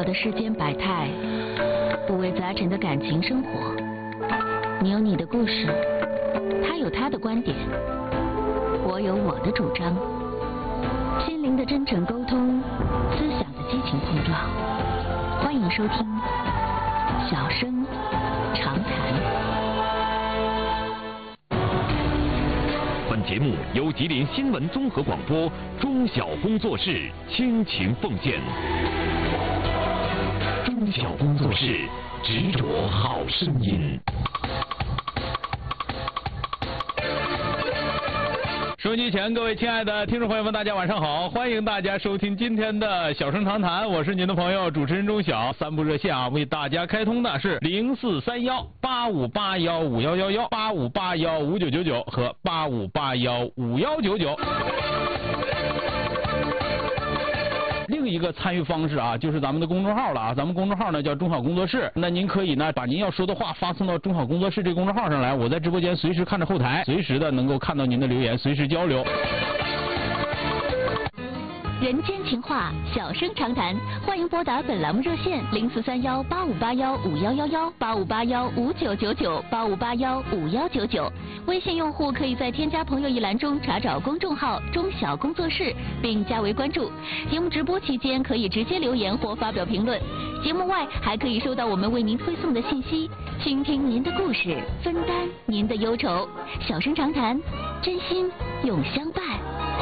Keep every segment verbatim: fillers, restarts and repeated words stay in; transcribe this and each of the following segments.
扰的世间百态，五味杂陈的感情生活。你有你的故事，他有他的观点，我有我的主张。心灵的真诚沟通，思想的激情碰撞。欢迎收听《小声长谈》。 本节目由吉林新闻综合广播中小工作室倾情奉献。中小工作室执着好声音。 收音机前各位亲爱的听众朋友们，大家晚上好！欢迎大家收听今天的小声长谈，我是您的朋友主持人钟晓。三部热线啊，为大家开通的是零四三幺八五八幺五幺幺幺、八五八幺五九九九和八五八幺五幺九九。另一个参与方式啊，就是咱们的公众号了啊，咱们公众号呢叫中小工作室，那您可以呢把您要说的话发送到中小工作室这公众号上来，我在直播间随时看着后台，随时的能够看到您的留言，随时交流。 人间情话，小声长谈，欢迎拨打本栏目热线零四三幺八五八幺五幺幺幺、八五八幺五九九九、八五八幺五幺九九。微信用户可以在添加朋友一栏中查找公众号中小工作室，并加为关注。节目直播期间可以直接留言或发表评论，节目外还可以收到我们为您推送的信息，倾听您的故事，分担您的忧愁。小声长谈，真心永相伴。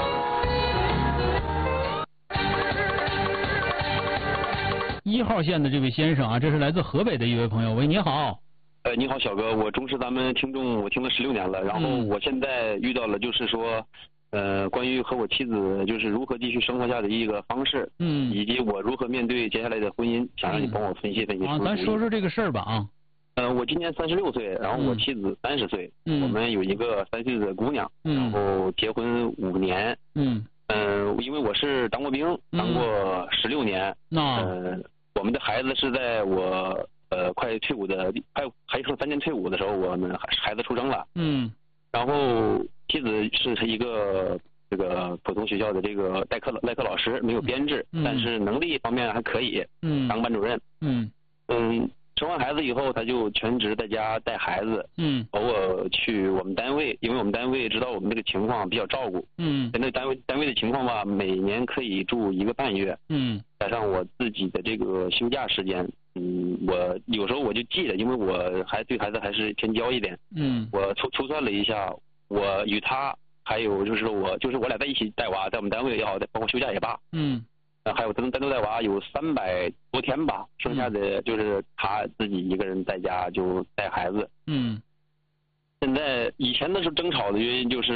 一号线的这位先生啊，这是来自河北的一位朋友。喂，你好。 呃，你好，小哥，我忠实咱们听众，我听了十六年了。然后我现在遇到了，就是说，呃，关于和我妻子就是如何继续生活下的一个方式，嗯，以及我如何面对接下来的婚姻，想让你帮我分析分析。 啊，咱说说这个事儿吧啊。 呃，我今年三十六岁，然后我妻子三十岁，嗯，我们有一个三岁的姑娘，嗯，然后结婚五年，嗯，嗯、呃，因为我是当过兵，当过十六年，那、嗯、呃。我们的孩子是在我呃快退伍的，还还剩三年退伍的时候，我们孩子出生了。嗯。然后妻子是一个这个普通学校的这个代课代课老师，没有编制，嗯、但是能力方面还可以。嗯。当班主任。嗯。嗯，生完孩子以后，他就全职在家带孩子。嗯。偶尔去我们单位，因为我们单位知道我们这个情况比较照顾。嗯。那单位单位的情况吧，每年可以住一个半月。嗯。加上我自己的这个休假时间，嗯，我有时候我就记得，因为我还对孩子还是偏娇一点，嗯，我粗粗算了一下，我与他还有就是说我就是我俩在一起带娃，在我们单位也好，包括休假也罢，嗯，还有单单独带娃有三百多天吧，剩下的就是他自己一个人在家就带孩子，嗯。现在以前的时候争吵的原因就是，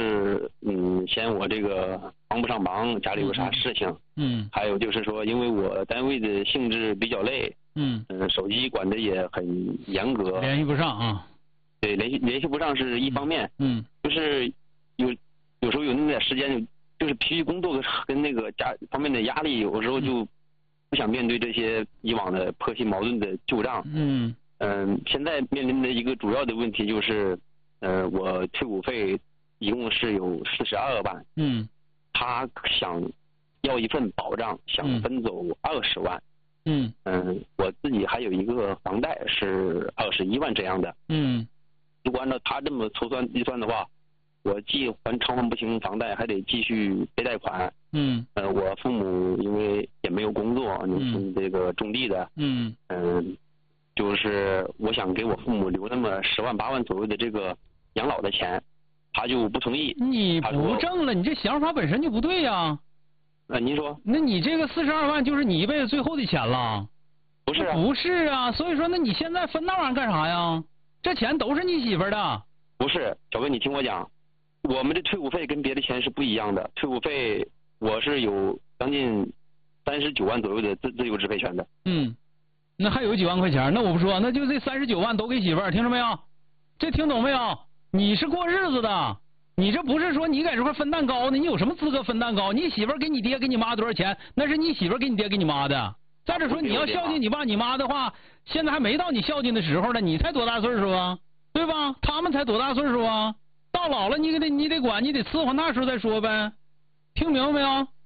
嗯，嫌我这个帮不上忙，家里有啥事情，嗯，还有就是说，因为我单位的性质比较累，嗯，嗯，手机管的也很严格， 联系不上啊， 对，联系联系不上是一方面，嗯，就是有有时候有那么点时间，就是疲于工作跟那个家方面的压力，有时候就不想面对这些以往的婆媳矛盾的旧账，嗯嗯，现在面临的一个主要的问题就是。呃，我退伍费一共是有四十二万，嗯，他想要一份保障，想分走二十万，嗯嗯、呃，我自己还有一个房贷是二十一万这样的，嗯，如果按照他这么粗算计算的话，我既还偿还不清房贷，还得继续背贷款，嗯，呃，我父母因为也没有工作，嗯，这个种地的，嗯嗯、呃，就是我想给我父母留那么十万八万左右的这个。养老的钱，他就不同意。 你不挣了，你这想法本身就不对呀、啊。 呃，您说？ 那你这个四十二万就是你一辈子最后的钱了？ 不是、啊， 不是啊。所以说，那你现在分那玩意儿干啥呀？这钱都是你媳妇儿的。 不是，小哥，你听我讲，我们这退伍费跟别的钱是不一样的。退伍费我是有将近三十九万左右的自自由支配权的。 嗯，那还有几万块钱？那我不说，那就这三十九万都给媳妇儿，听着没有？这听懂没有？你是过日子的，你这不是说你在这块分蛋糕呢？你有什么资格分蛋糕？你媳妇儿给你爹给你妈多少钱？那是你媳妇儿给你爹给你妈的。再者说，你要孝敬你爸你妈的话，现在还没到你孝敬的时候呢。你才多大岁数啊？对吧？他们才多大岁数啊？到老了你得你得管，你得伺候，那时候再说呗。听明白没有？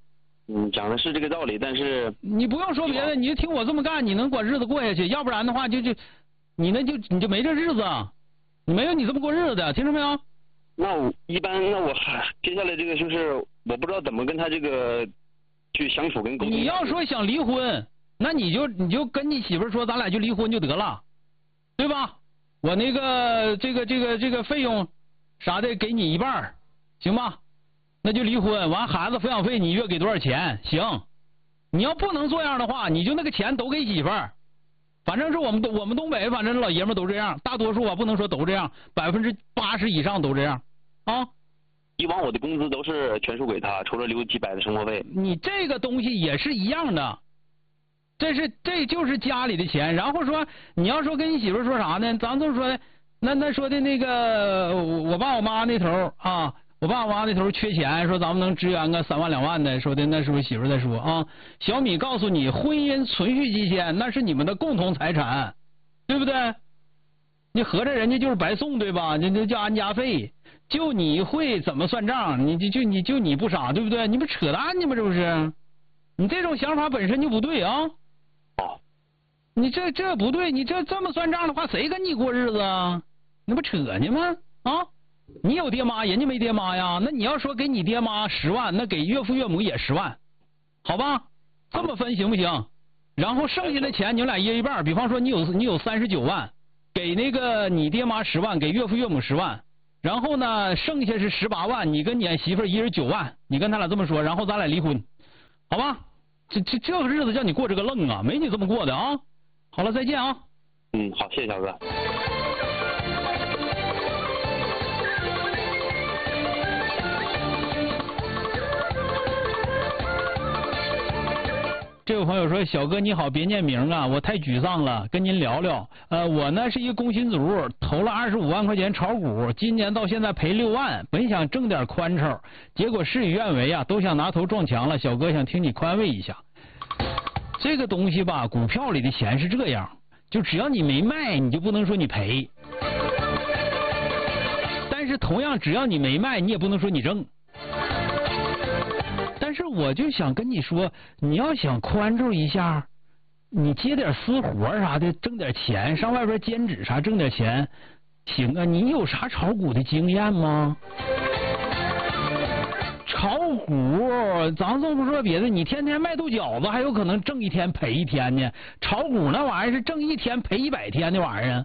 嗯，讲的是这个道理，但是你不用说别的，你就听我这么干，你能管日子过下去，要不然的话就就你那就你就没这日子，你没有你这么过日子的，听着没有？ 那我一般，那我接下来这个就是我不知道怎么跟他这个去相处跟沟通。 你要说想离婚，那你就你就跟你媳妇说，咱俩就离婚就得了，对吧？我那个这个这个这个费用啥的给你一半，行吧？那就离婚，完孩子抚养费你月给多少钱？行，你要不能这样的话，你就那个钱都给媳妇儿。反正是我们我们东北，反正老爷们都这样，大多数啊不能说都这样，百分之八十以上都这样啊。 以往我的工资都是全数给他，除了留几百的生活费。 你这个东西也是一样的。这是这就是家里的钱，然后说你要说跟你媳妇说啥呢？咱这么说的，那那说的那个我爸我妈那头啊，我爸我妈那头缺钱，说咱们能支援个三万两万的，说的那是不是媳妇在说啊？小米告诉你，婚姻存续期间那是你们的共同财产，对不对？你合着人家就是白送对吧？这这叫安家费，就你会怎么算账？你就就你就你不傻对不对？你不扯淡呢吗？这不是？你这种想法本身就不对啊！你这这不对，你这这么算账的话，谁跟你过日子啊？那不扯呢吗？啊，你有爹妈，人家没爹妈呀。那你要说给你爹妈十万，那给岳父岳母也十万，好吧？这么分行不行？然后剩下的钱你们俩一人一半，比方说你有你有三十九万，给那个你爹妈十万，给岳父岳母十万，然后呢剩下是十八万，你跟你媳妇一人九万，你跟他俩这么说，然后咱俩离婚，好吧？这这这个日子叫你过这个愣啊，没你这么过的啊！好了，再见啊！ 嗯，好，谢谢小哥。 这位朋友说：“小哥你好，别念名啊，我太沮丧了，跟您聊聊。呃，我呢是一个工薪族，投了二十五万块钱炒股，今年到现在赔六万，本想挣点宽钞，结果事与愿违啊，都想拿头撞墙了。小哥想听你宽慰一下。这个东西吧，股票里的钱是这样。”就只要你没卖，你就不能说你赔。但是同样，只要你没卖，你也不能说你挣。但是我就想跟你说，你要想宽住一下，你接点私活啥的，挣点钱，上外边兼职啥挣点钱，行啊。你有啥炒股的经验吗？炒股，咱这不说别的，你天天卖豆角子，还有可能挣一天赔一天呢。炒股那玩意儿是挣一天赔一百天的玩意儿，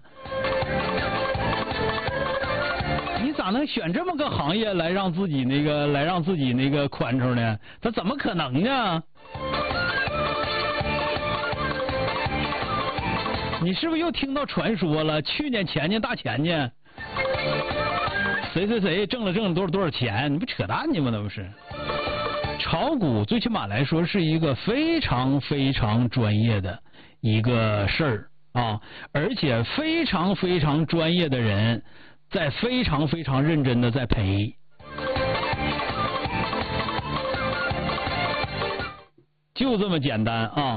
你咋能选这么个行业来让自己那个来让自己那个宽敞呢？他怎么可能呢？你是不是又听到传说了？去年前年大前年。谁谁谁挣了挣了多少多少钱？你不扯淡呢吗？那不是。炒股最起码来说是一个非常非常专业的一个事儿啊，而且非常非常专业的人在非常非常认真的在赔。就这么简单啊。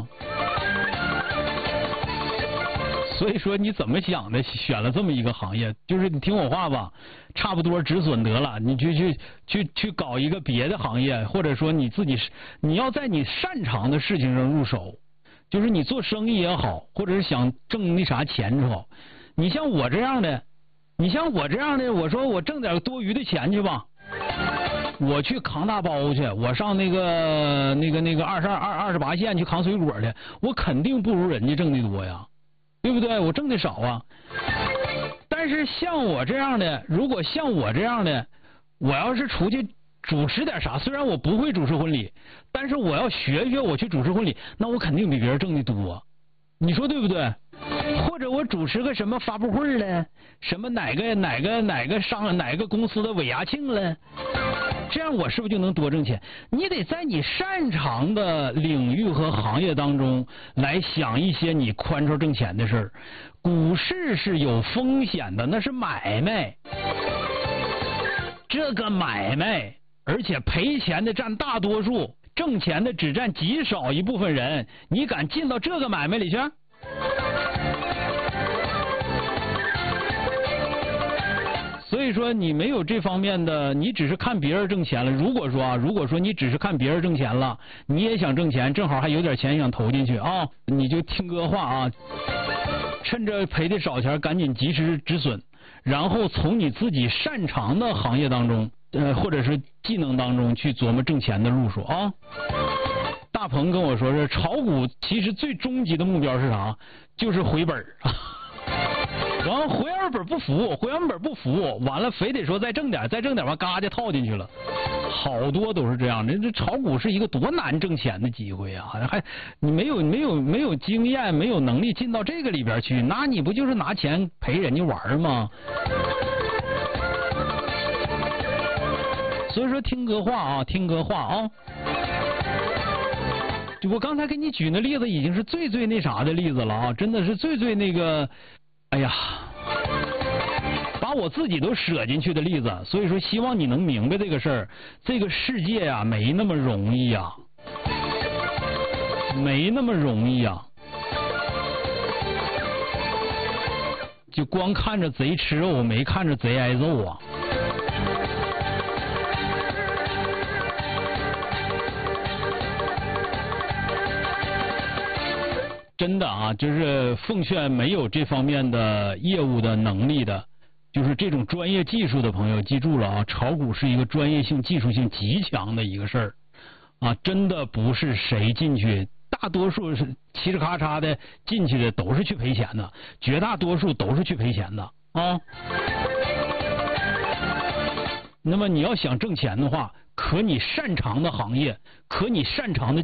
所以说你怎么想的？选了这么一个行业，就是你听我话吧，差不多止损得了，你就去去去搞一个别的行业，或者说你自己你要在你擅长的事情上入手，就是你做生意也好，或者是想挣那啥钱也好，你像我这样的，你像我这样的，我说我挣点多余的钱去吧，我去扛大包去，我上那个那个那个二十二二二十八线去扛水果去，我肯定不如人家挣的多呀。对不对？我挣的少啊，但是像我这样的，如果像我这样的，我要是出去主持点啥，虽然我不会主持婚礼，但是我要学学我去主持婚礼，那我肯定比别人挣的多，你说对不对？或者我主持个什么发布会了，什么哪个哪个哪个商哪个公司的尾牙庆了，这样我是不是就能多挣钱？你得在你擅长的领域和行业当中来想一些你宽敞挣钱的事儿。股市是有风险的，那是买卖，这个买卖，而且赔钱的占大多数，挣钱的只占极少一部分人。你敢进到这个买卖里去？所以以说你没有这方面的，你只是看别人挣钱了。如果说啊，如果说你只是看别人挣钱了，你也想挣钱，正好还有点钱想投进去啊，你就听哥话啊，趁着赔的少钱，赶紧及时止损，然后从你自己擅长的行业当中，呃，或者是技能当中去琢磨挣钱的路数啊。大鹏跟我说是炒股，其实最终极的目标是啥？就是回本啊。然后回二本不服，回完本不服，完了非得说再挣点，再挣点完嘎就套进去了，好多都是这样的。这炒股是一个多难挣钱的机会啊！还你没有没有没有经验，没有能力进到这个里边去，那你不就是拿钱陪人家玩吗？所以说听哥话啊，听哥话啊。我刚才给你举那例子已经是最最那啥的例子了啊，真的是最最那个，哎呀，把我自己都舍进去的例子。所以说希望你能明白这个事儿，这个世界呀、啊、没那么容易呀、啊，没那么容易呀、啊，就光看着贼吃肉，没看着贼挨揍啊。真的啊，就是奉劝没有这方面的业务的能力的，就是这种专业技术的朋友，记住了啊，炒股是一个专业性、技术性极强的一个事儿啊，真的不是谁进去，大多数是嘁哩咔嚓的进去的都是去赔钱的，绝大多数都是去赔钱的啊。那么你要想挣钱的话，可你擅长的行业，可你擅长的